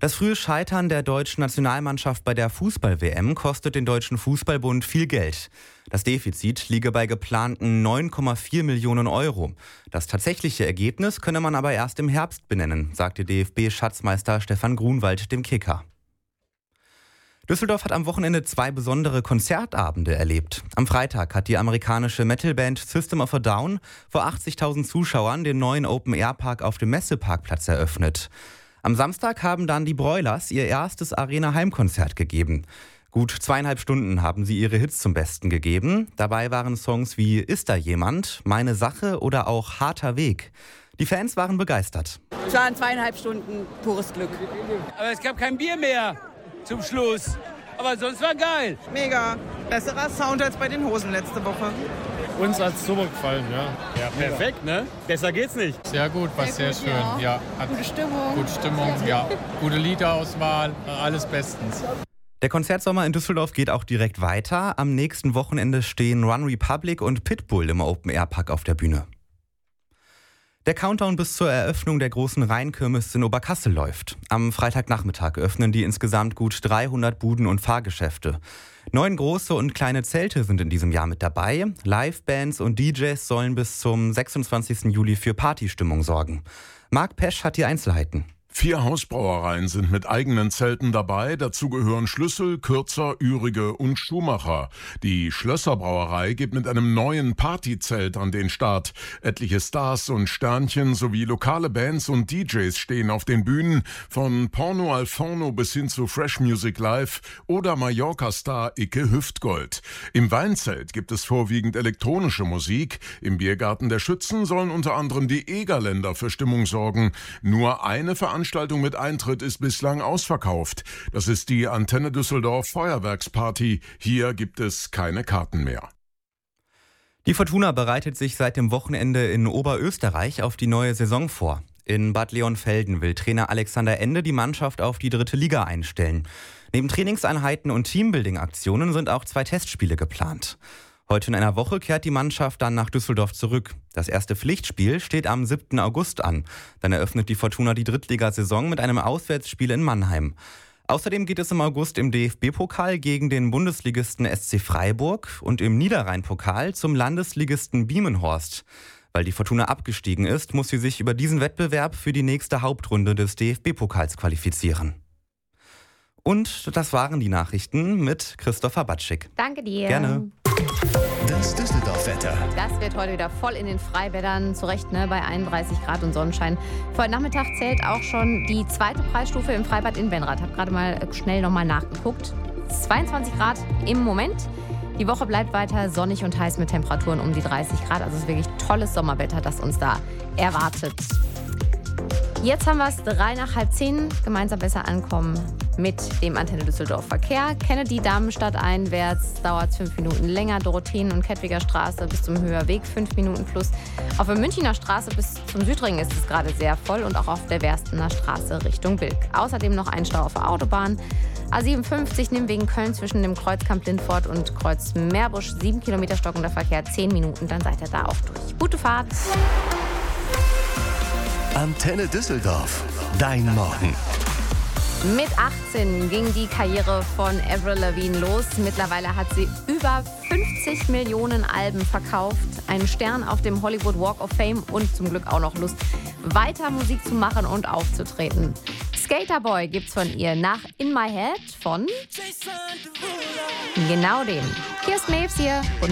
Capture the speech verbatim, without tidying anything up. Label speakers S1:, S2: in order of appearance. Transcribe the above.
S1: Das frühe Scheitern der deutschen Nationalmannschaft bei der Fußball-W M kostet den Deutschen Fußballbund viel Geld. Das Defizit liege bei geplanten neun Komma vier Millionen Euro. Das tatsächliche Ergebnis könne man aber erst im Herbst benennen, sagte D F B-Schatzmeister Stefan Grunwald dem Kicker. Düsseldorf hat am Wochenende zwei besondere Konzertabende erlebt. Am Freitag hat die amerikanische Metalband System of a Down vor achtzigtausend Zuschauern den neuen Open-Air-Park auf dem Messeparkplatz eröffnet. Am Samstag haben dann die Broilers ihr erstes Arena-Heimkonzert gegeben. Gut zweieinhalb Stunden haben sie ihre Hits zum Besten gegeben. Dabei waren Songs wie Ist da jemand?, Meine Sache oder auch Harter Weg. Die Fans waren begeistert.
S2: Es waren zweieinhalb Stunden pures Glück.
S3: Aber es gab kein Bier mehr zum Schluss. Aber sonst war geil.
S4: Mega. Besserer Sound als bei den Hosen letzte Woche.
S5: Uns hat es super gefallen, ja.
S3: Ja, perfekt, ne? Besser geht's nicht.
S5: Sehr gut, war sehr, sehr schön. Ja. Ja, hat
S6: gute Stimmung.
S5: Gute Stimmung, ja. Gute Liederauswahl, alles bestens.
S1: Der Konzertsommer in Düsseldorf geht auch direkt weiter. Am nächsten Wochenende stehen One Republic und Pitbull im Open-Air-Park auf der Bühne. Der Countdown bis zur Eröffnung der großen Rheinkirmes in Oberkassel läuft. Am Freitagnachmittag öffnen die insgesamt gut dreihundert Buden und Fahrgeschäfte. Neun große und kleine Zelte sind in diesem Jahr mit dabei. Livebands und D Js sollen bis zum sechsundzwanzigsten Juli für Partystimmung sorgen. Marc Pesch hat die Einzelheiten.
S7: Vier Hausbrauereien sind mit eigenen Zelten dabei. Dazu gehören Schlüssel, Kürzer, Ürige und Schumacher. Die Schlösserbrauerei geht mit einem neuen Partyzelt an den Start. Etliche Stars und Sternchen sowie lokale Bands und D Js stehen auf den Bühnen. Von Porno Alforno bis hin zu Fresh Music Live oder Mallorca-Star Icke Hüftgold. Im Weinzelt gibt es vorwiegend elektronische Musik. Im Biergarten der Schützen sollen unter anderem die Egerländer für Stimmung sorgen. Nur eine Veranstaltung Veranstaltung mit Eintritt ist bislang ausverkauft. Das ist die Antenne Düsseldorf Feuerwerksparty. Hier gibt es keine Karten mehr.
S1: Die Fortuna bereitet sich seit dem Wochenende in Oberösterreich auf die neue Saison vor. In Bad Leonfelden will Trainer Alexander Ende die Mannschaft auf die dritte Liga einstellen. Neben Trainingseinheiten und Teambuilding-Aktionen sind auch zwei Testspiele geplant. Heute in einer Woche kehrt die Mannschaft dann nach Düsseldorf zurück. Das erste Pflichtspiel steht am siebten August an. Dann eröffnet die Fortuna die Drittligasaison mit einem Auswärtsspiel in Mannheim. Außerdem geht es im August im D F B-Pokal gegen den Bundesligisten S C Freiburg und im Niederrhein-Pokal zum Landesligisten Biemenhorst. Weil die Fortuna abgestiegen ist, muss sie sich über diesen Wettbewerb für die nächste Hauptrunde des D F B-Pokals qualifizieren. Und das waren die Nachrichten mit Christopher Batschik.
S6: Danke dir.
S1: Gerne.
S8: Das Düsseldorf-Wetter.
S6: Das wird heute wieder voll in den Freibädern, zu Recht, ne, bei einunddreißig Grad und Sonnenschein. Für heute Nachmittag zählt auch schon die zweite Preisstufe im Freibad in Benrath. Hab gerade mal schnell nochmal nachgeguckt. zweiundzwanzig Grad im Moment. Die Woche bleibt weiter sonnig und heiß mit Temperaturen um die dreißig Grad. Also es ist wirklich tolles Sommerwetter, das uns da erwartet. Jetzt haben wir es drei nach halb zehn. Gemeinsam besser ankommen mit dem Antenne Düsseldorf Verkehr. Kennedy-Darmstadt einwärts dauert es fünf Minuten länger. Dorotheen- und Kettwiger Straße bis zum Höherweg fünf Minuten plus. Auf der Münchner Straße bis zum Südring ist es gerade sehr voll und auch auf der Werstener Straße Richtung Bilk. Außerdem noch ein Stau auf der Autobahn. A siebenundfünfzig Nimwegen Köln zwischen dem Kreuzkamp Lindfort und Kreuz Meerbusch. sieben Kilometer stockender Verkehr, zehn Minuten, dann seid ihr da auch durch. Gute Fahrt!
S8: Antenne Düsseldorf. Dein Morgen.
S6: Mit achtzehn ging die Karriere von Avril Lavigne los. Mittlerweile hat sie über fünfzig Millionen Alben verkauft, einen Stern auf dem Hollywood Walk of Fame und zum Glück auch noch Lust, weiter Musik zu machen und aufzutreten. Skaterboy gibt's von ihr nach In My Head von genau dem. Hier ist Maves hier.